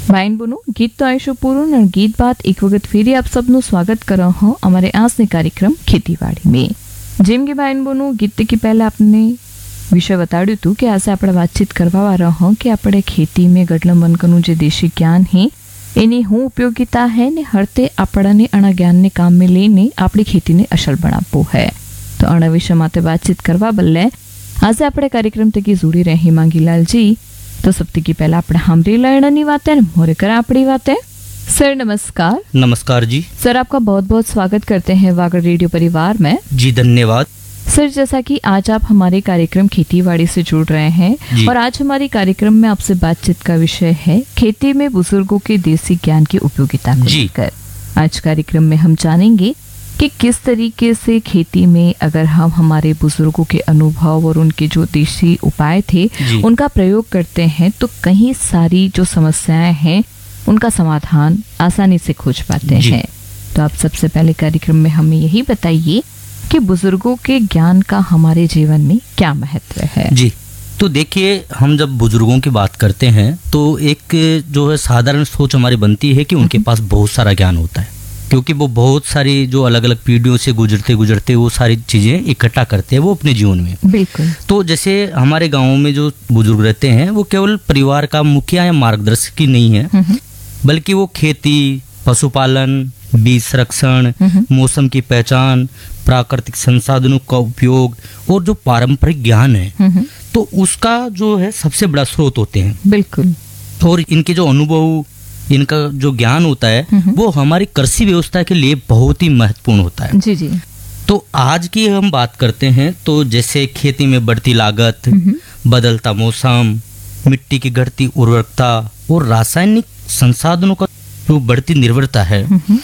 ભાઈન બોનું ગીત તો આવીશું પૂરું અને ગીત બાદ એક વખત ફેરી આપ સબનું સ્વાગત कर रहा हूँ हमारे आज ने कार्यक्रम खेतीवाड़ी में। જેમ કે ભાઈન બોનું ગીત की पहले आपने વિષય બતાડ્યું હતું કે આજે આપણે વાતચીત કરવા રહ્યા કે આપણે ખેતી में ગડલમ વનકનું જે દેશી જ્ઞાન है એની શું ઉપયોગિતા है ને હરતે આપણને અણા જ્ઞાનને કામમાં લઈને આપણી ખેતીને અસલ બનાવવું है। તો અણા વિષય માટે વાતચીત કરવા બદલે આજે આપણે કાર્યક્રમ તકી જોડી રહી માંગીલાલ जी। तो सबसे की पहला આપણે हमरी लड़नी बात है मोरे कर अपनी बात है। सर नमस्कार। नमस्कार जी। सर आपका बहुत बहुत स्वागत करते हैं वागड़ रेडियो परिवार में। जी धन्यवाद। सर जैसा कि आज आप हमारे कार्यक्रम खेतीबाड़ी से जुड़ रहे हैं और आज हमारे कार्यक्रम में आपसे बातचीत का विषय है खेती में बुजुर्गों के देसी ज्ञान की उपयोगिता को लेकर। आज कार्यक्रम में हम जानेंगे कि किस तरीके से खेती में अगर हम हमारे बुजुर्गों के अनुभव और उनके जो देसी उपाय थे उनका प्रयोग करते हैं तो कहीं सारी जो समस्याएं हैं उनका समाधान आसानी से खोज पाते हैं। तो आप सबसे पहले कार्यक्रम में हमें यही बताइए कि बुजुर्गों के ज्ञान का हमारे जीवन में क्या महत्व है। जी तो देखिए, हम जब बुजुर्गों की बात करते हैं तो एक जो है साधारण सोच हमारी बनती है कि उनके पास बहुत सारा ज्ञान होता है, क्योंकि वो बहुत सारी जो अलग अलग पीढ़ियों से गुजरते गुजरते वो सारी चीजें इकट्ठा करते हैं वो अपने जीवन में। बिल्कुल। तो जैसे हमारे गाँव में जो बुजुर्ग रहते हैं वो केवल परिवार का मुखिया या मार्गदर्शक ही नहीं है, बल्कि वो खेती, पशुपालन, बीज संरक्षण, मौसम की पहचान, प्राकृतिक संसाधनों का उपयोग और जो पारंपरिक ज्ञान है तो उसका जो है सबसे बड़ा स्रोत होते हैं। बिल्कुल। और इनके जो अनुभव, इनका जो ज्ञान होता है वो हमारी कृषि व्यवस्था के लिए बहुत ही महत्वपूर्ण होता है। जी जी। तो आज की हम बात करते हैं तो जैसे खेती में बढ़ती लागत, बदलता मौसम, मिट्टी की घटती उर्वरकता और रासायनिक संसाधनों का जो बढ़ती निर्भरता है,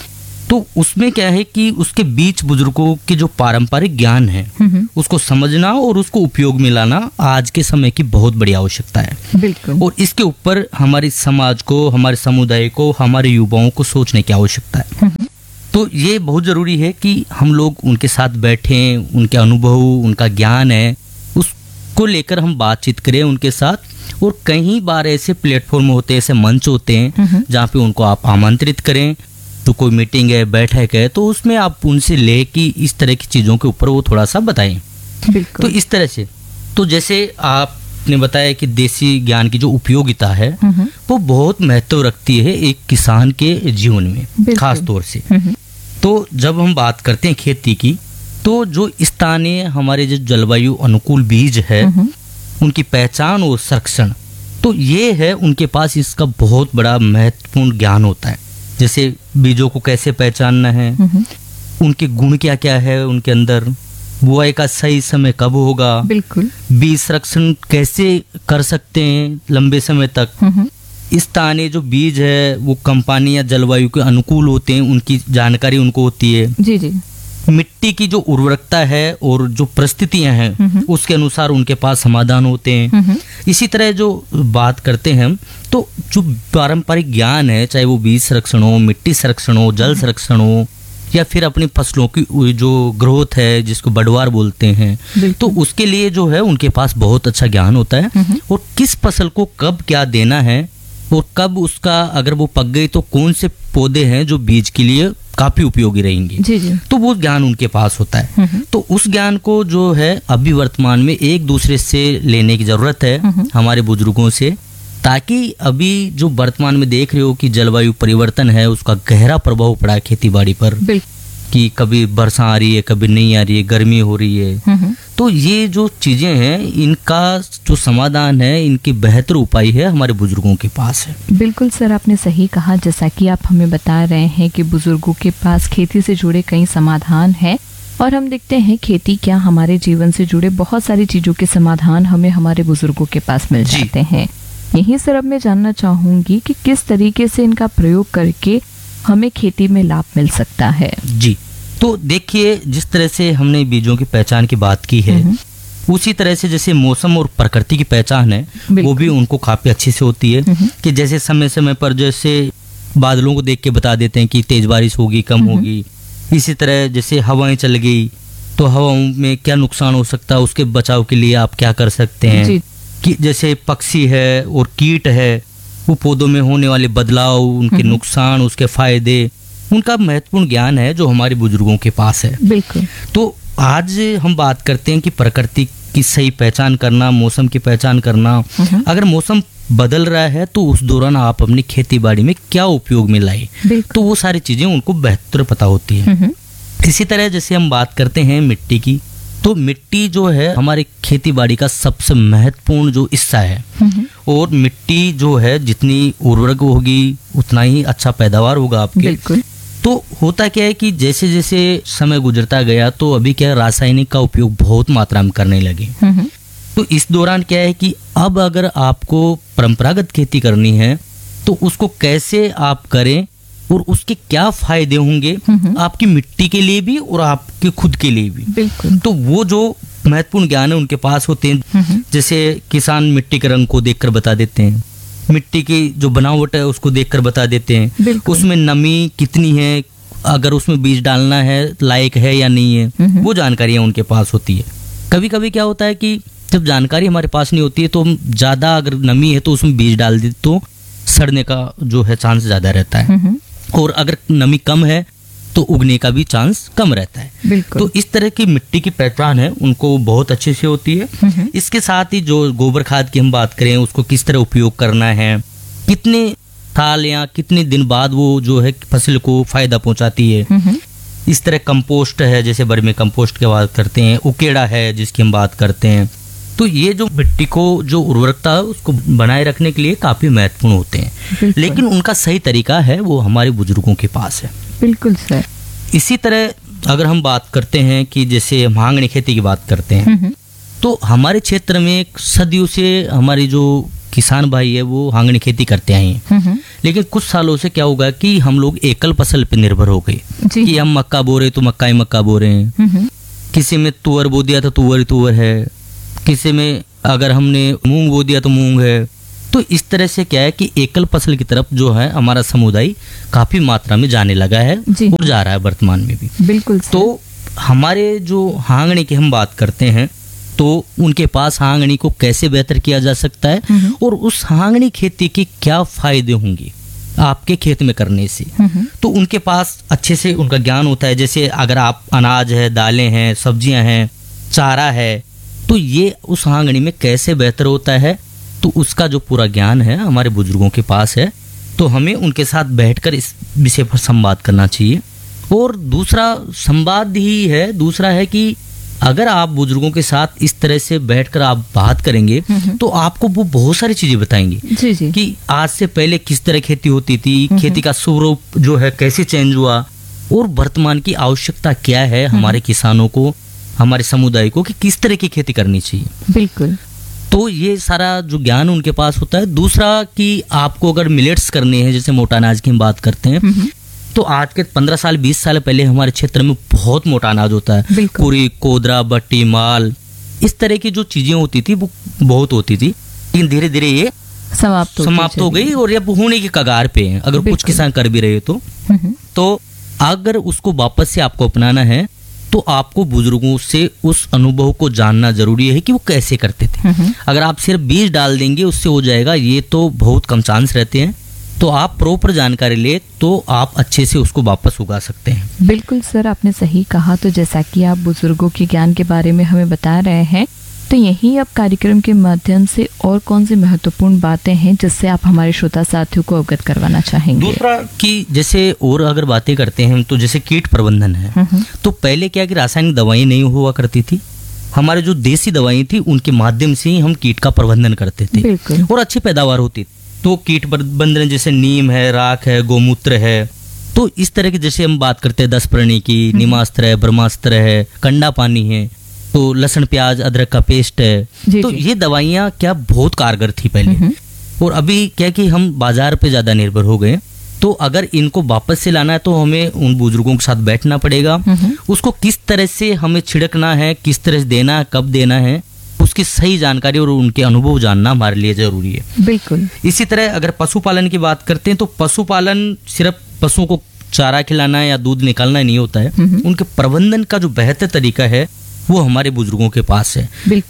तो उसमें क्या है कि उसके बीच बुजुर्गों के जो पारंपरिक ज्ञान है उसको समझना और उसको उपयोग में लाना आज के समय की बहुत बड़ी आवश्यकता है। बिल्कुल। और इसके ऊपर हमारी समाज को, हमारे समुदाय को, हमारे युवाओं को सोचने की आवश्यकता है। तो ये बहुत जरूरी है कि हम लोग उनके साथ बैठें, उनके अनुभव, उनका ज्ञान है उसको लेकर हम बातचीत करें उनके साथ। और कई बार ऐसे प्लेटफॉर्म होते हैं, ऐसे मंच होते हैं जहाँ पे उनको आप आमंत्रित करें, तो कोई मीटिंग है, बैठक है, तो उसमें आप उनसे ले कि इस तरह की चीज़ों के ऊपर वो थोड़ा सा बताएं। बिल्कुल। तो इस तरह से तो जैसे आपने बताया कि देसी ज्ञान की जो उपयोगिता है वो बहुत महत्व रखती है एक किसान के जीवन में खास तौर से। तो जब हम बात करते हैं खेती की तो जो स्थानीय हमारे जो जलवायु अनुकूल बीज है उनकी पहचान और संरक्षण, तो ये है उनके पास इसका बहुत बड़ा महत्वपूर्ण ज्ञान होता है। जैसे बीजों को कैसे पहचानना है, उनके गुण क्या क्या है उनके अंदर, बुआई का सही समय कब होगा, बिल्कुल, बीज संरक्षण कैसे कर सकते हैं लंबे समय तक, स्थानीय जो बीज है वो कंपनी या जलवायु के अनुकूल होते हैं उनकी जानकारी उनको होती है। जी जी। मिट्टी की जो उर्वरकता है और जो परिस्थितियां हैं उसके अनुसार उनके पास समाधान होते हैं। इसी तरह जो बात करते हैं हम तो जो पारंपरिक ज्ञान है, चाहे वो बीज संरक्षण हो, मिट्टी संरक्षण हो, जल संरक्षण हो या फिर अपनी फसलों की जो ग्रोथ है जिसको बढ़वार बोलते हैं, तो उसके लिए जो है उनके पास बहुत अच्छा ज्ञान होता है। और किस फसल को कब क्या देना है और कब उसका अगर वो पक गई तो कौन से पौधे हैं जो बीज के लिए काफी उपयोगी रहेंगे। जी जी। तो वो ज्ञान उनके पास होता है। तो उस ज्ञान को जो है अभी वर्तमान में एक दूसरे से लेने की जरूरत है हमारे बुजुर्गों से, ताकि अभी जो वर्तमान में देख रहे हो कि जलवायु परिवर्तन है उसका गहरा प्रभाव पड़ा है खेती बाड़ी पर, कि कभी वर्षा आ रही है, कभी नहीं आ रही है, गर्मी हो रही है। तो ये जो चीजें हैं इनका जो समाधान है, इनकी बेहतर उपाय है हमारे बुजुर्गों के पास है। बिल्कुल सर, आपने सही कहा। जैसा कि आप हमें बता रहे हैं कि बुजुर्गों के पास खेती से जुड़े कई समाधान हैं और हम देखते हैं खेती क्या हमारे जीवन से जुड़े बहुत सारी चीजों के समाधान हमें हमारे बुजुर्गों के पास मिल जाते हैं। यही सर अब मैं जानना चाहूंगी कि किस तरीके से इनका प्रयोग करके हमें खेती में लाभ मिल सकता है। जी तो देखिए, जिस तरह से हमने बीजों की पहचान की बात की है उसी तरह से जैसे मौसम और प्रकृति की पहचान है वो भी उनको काफी अच्छी से होती है। कि जैसे समय समय पर जैसे बादलों को देख के बता देते हैं कि तेज बारिश होगी, कम होगी। इसी तरह जैसे हवाएं चल गई तो हवाओं में क्या नुकसान हो सकता है, उसके बचाव के लिए आप क्या कर सकते हैं। कि जैसे पक्षी है और कीट है वो पौधों में होने वाले बदलाव, उनके नुकसान, उसके फायदे, उनका महत्वपूर्ण ज्ञान है जो हमारे बुजुर्गों के पास है। बिल्कुल। तो आज हम बात करते हैं कि प्रकृति की सही पहचान करना, मौसम की पहचान करना। अगर मौसम बदल रहा है तो उस दौरान आप अपनी खेती बाड़ी में क्या उपयोग में लाए, तो वो सारी चीजें उनको बेहतर पता होती है। इसी तरह जैसे हम बात करते हैं मिट्टी की, तो मिट्टी जो है हमारी खेती बाड़ी का सबसे महत्वपूर्ण जो हिस्सा है, और मिट्टी जो है जितनी उर्वरक होगी उतना ही अच्छा पैदावार होगा आपके। बिल्कुल। तो होता क्या है कि जैसे जैसे समय गुजरता गया तो अभी क्या रासायनिक का उपयोग बहुत मात्रा में करने लगे। तो इस दौरान क्या है कि अब अगर आपको परंपरागत खेती करनी है तो उसको कैसे आप करें और उसके क्या फायदे होंगे आपकी मिट्टी के लिए भी और आपके खुद के लिए भी। बिल्कुल। तो वो जो महत्वपूर्ण ज्ञान है उनके पास होते हैं। जैसे किसान मिट्टी के रंग को देखकर बता देते हैं, मिट्टी की जो बनावट है उसको देखकर बता देते हैं, उसमें नमी कितनी है, अगर उसमें बीज डालना है लायक है या नहीं है, वो जानकारियां उनके पास होती है। कभी कभी क्या होता है कि जब जानकारी हमारे पास नहीं होती है तो हम ज्यादा अगर नमी है तो उसमें बीज डाल देते तो सड़ने का जो है चांस ज्यादा रहता है, और अगर नमी कम है तो उगने का भी चांस कम रहता है। तो इस तरह की मिट्टी की पहचान है उनको बहुत अच्छे से होती है। इसके साथ ही जो गोबर खाद की हम बात करें उसको किस तरह उपयोग करना है, कितने साल या कितने दिन बाद वो जो है फसल को फायदा पहुंचाती है। इस तरह कंपोस्ट है, जैसे वर्मी कंपोस्ट की बात करते हैं, उकेड़ा है जिसकी हम बात करते हैं। तो ये जो मिट्टी को जो उर्वरकता है उसको बनाए रखने के लिए काफी महत्वपूर्ण होते हैं, लेकिन उनका सही तरीका है वो हमारे बुजुर्गों के पास है। बिल्कुल सर। इसी तरह अगर हम बात करते हैं कि जैसे हम हांगनी खेती की बात करते हैं, तो हमारे क्षेत्र में सदियों से हमारे जो किसान भाई है वो हांगनी खेती करते आए हैं, लेकिन कुछ सालों से क्या होगा कि हम लोग एकल फसल पे निर्भर हो गए कि हम मक्का बो रहे तो मक्का ही मक्का बो रहे हैं, किसी में तुअर बो दिया तो तुअर ही तुअर है, किसी में अगर हमने मूंग बो दिया तो मूंग है। तो इस तरह से क्या है कि एकल फसल की तरफ जो है हमारा समुदाय काफी मात्रा में जाने लगा है और जा रहा है वर्तमान में भी। बिल्कुल। तो हमारे जो हांगनी की हम बात करते हैं तो उनके पास हांगनी को कैसे बेहतर किया जा सकता है और उस हांगनी खेती के क्या फायदे होंगे आपके खेत में करने से, तो उनके पास अच्छे से उनका ज्ञान होता है। जैसे अगर आप अनाज है, दालें हैं, सब्जियां हैं, चारा है, तो ये उस हांगनी में कैसे बेहतर होता है, तो उसका जो पूरा ज्ञान है हमारे बुजुर्गों के पास है। तो हमें उनके साथ बैठकर इस विषय पर संवाद करना चाहिए। और दूसरा संवाद ही है, दूसरा है कि अगर आप बुजुर्गों के साथ इस तरह से बैठकर आप बात करेंगे तो आपको वो बहुत सारी चीजें बताएंगे कि आज से पहले किस तरह खेती होती थी, खेती का स्वरूप जो है कैसे चेंज हुआ, और वर्तमान की आवश्यकता क्या है हमारे किसानों को, हमारे समुदाय को, कि किस तरह की खेती करनी चाहिए। बिल्कुल। तो ये सारा जो ज्ञान उनके पास होता है। दूसरा कि आपको अगर मिलेट्स करने हैं, जैसे मोटा अनाज की हम बात करते हैं, तो आज के 15 साल 20 साल पहले हमारे क्षेत्र में बहुत मोटा अनाज होता है, पूरी कोदरा, बट्टी, माल, इस तरह की जो चीजें होती थी वो बहुत होती थी, लेकिन धीरे धीरे ये समाप्त हो गई और अब होने की कगार पे है। अगर कुछ किसान कर भी रहे तो अगर उसको वापस से आपको अपनाना है तो आपको बुजुर्गों से उस अनुभव को जानना जरूरी है कि वो कैसे करते थे। अगर आप सिर्फ बीज डाल देंगे उससे हो जाएगा, ये तो बहुत कम चांस रहते हैं। तो आप प्रॉपर जानकारी ले तो आप अच्छे से उसको वापस उगा सकते हैं। बिल्कुल सर, आपने सही कहा। तो जैसा कि आप बुजुर्गों के ज्ञान के बारे में हमें बता रहे हैं, तो यही अब कार्यक्रम के माध्यम से और कौन सी महत्वपूर्ण बातें हैं जिससे आप हमारे श्रोता साथियों को अवगत करवाना चाहेंगे? दूसरा कि जैसे और अगर बातें करते हैं तो जैसे कीट प्रबंधन है, तो पहले क्या कि रासायनिक दवाई नहीं हुआ करती थी, हमारे जो देसी दवाई थी उनके माध्यम से ही हम कीट का प्रबंधन करते थे और अच्छी पैदावार होती थी। तो कीट प्रबंधन जैसे नीम है, राख है, गोमूत्र है, तो इस तरह की जैसे हम बात करते हैं 10 प्रणी की, नीमास्त्र है, ब्रह्मास्त्र है, कंडा पानी है, तो लहसुन प्याज अदरक का पेस्ट है, तो ये दवाइयाँ क्या बहुत कारगर थी पहले। और अभी क्या कि हम बाजार पे ज्यादा निर्भर हो गए। तो अगर इनको वापस से लाना है तो हमें उन बुजुर्गों के साथ बैठना पड़ेगा, उसको किस तरह से हमें छिड़कना है, किस तरह से देना है, कब देना है, उसकी सही जानकारी और उनके अनुभव जानना हमारे लिए जरूरी है। बिल्कुल। इसी तरह अगर पशुपालन की बात करते हैं तो पशुपालन सिर्फ पशुओं को चारा खिलाना या दूध निकालना नहीं होता है, उनके प्रबंधन का जो बेहतर तरीका है वो हमारे बुजुर्गों के पास है। कि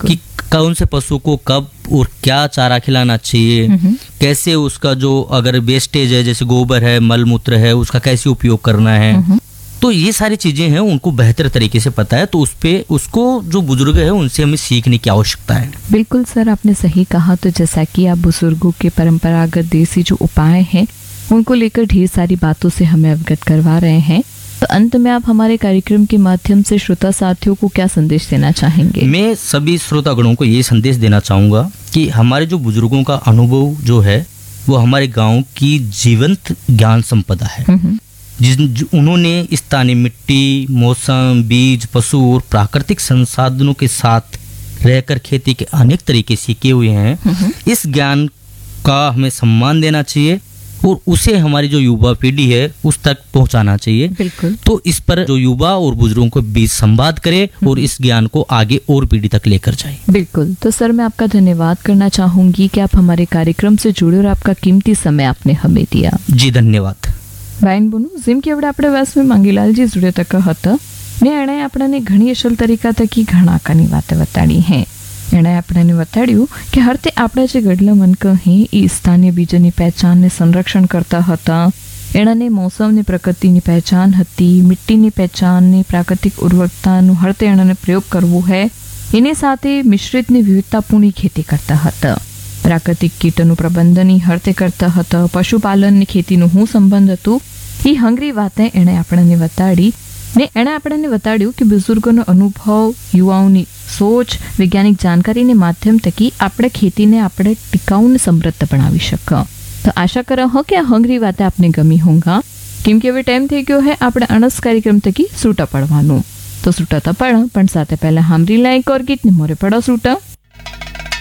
कौन से पशु को कब और क्या चारा खिलाना चाहिए, कैसे उसका जो अगर वेस्टेज है जैसे गोबर है, मल मूत्र है, उसका कैसे उपयोग करना है, तो ये सारी चीजें हैं उनको बेहतर तरीके से पता है। तो उसको जो बुजुर्ग है उनसे हमें सीखने की आवश्यकता है। बिल्कुल सर, आपने सही कहा। तो जैसा कि आप बुजुर्गों के परंपरागत देसी जो उपाय हैं उनको लेकर ढेर सारी बातों से हमें अवगत करवा रहे हैं, तो अंत में आप हमारे कार्यक्रम के माध्यम से श्रोता साथियों को क्या संदेश देना चाहेंगे? मैं सभी श्रोतागणों को ये संदेश देना चाहूंगा कि हमारे जो बुजुर्गों का अनुभव जो है वो हमारे गांव की जीवंत ज्ञान संपदा है। उन्होंने स्थानीय मिट्टी, मौसम, बीज, पशु और प्राकृतिक संसाधनों के साथ रहकर खेती के अनेक तरीके सीखे हुए हैं। इस ज्ञान का हमें सम्मान देना चाहिए और उसे हमारी जो युवा पीढ़ी है उस तक पहुंचाना चाहिए। बिल्कुल। तो इस पर जो युवा और बुजुर्गों के बीच संवाद करे और इस ज्ञान को आगे और पीढ़ी तक लेकर जाए। बिल्कुल। तो सर, मैं आपका धन्यवाद करना चाहूंगी कि आप हमारे कार्यक्रम से जुड़े और आपका कीमती समय आपने हमें दिया। जी धन्यवाद। બાઈન બોનું જેમ કે આપણે વાસમાં મંગીલાલજી જોડે તક હતા ને એણે આપણને ઘણી અસલ તરીકા તકી ઘણા કાની વાત બતાડી હે। એણે આપણને બતાડ્યું કે હરતે આપણા જે ગઢલા મનક હે એ સ્થાનિય બીજની પહેચાન ને સંરક્ષણ કરતા હતા। એણે મૌસમની પ્રકૃતિની પહેચાન હતી, મિટ્ટીની પહેચાન ને પ્રાકૃતિક ઉર્વરતાનું હરતે એણે પ્રયોગ કરવો है। એની સાથે મિશ્રિતની વિવિધતાપૂર્ણ ખેતી કરતા હતા। प्राकृतिक कीटનું પ્રબંધન હરતે કરતા હતા। પશુપાલન ની ખેતીનું શું સંબંધ હતું એ હંગરી વાતે એણે આપણને બતાડી ને એણે આપણને બતાડ્યું કે બુઝુર્ગોનો અનુભવ, યુવાઓની સોચ, વૈજ્ઞાનિક જાણકારીને માધ્યમ થકી આપણે ખેતીને આપણે टिकाऊ ને સમૃદ્ધ બનાવી શકીએ। તો આશા કરો હો કે આ હંગરી વાતે આપને ગમી હોંગા, કેમ કે હવે ટાઈમ થઈ ગયો है આપણે અણસ કાર્યક્રમ થકી છૂટા પડવાનું। તો છૂટા તો પડ પણ સાથે પહેલા હામરી લાયક ઓર ગીત ને મોરે પડો છૂટા।